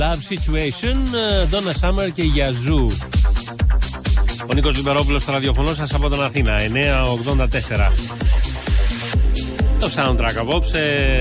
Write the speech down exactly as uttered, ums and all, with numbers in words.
Love Situation, Donna Summer και Yazoo. Ο Νίκος Λιμπερόπουλος στο ραδιοφωνό σας από την Αθήνα, εννιά ογδόντα τέσσερα. Το soundtrack απόψε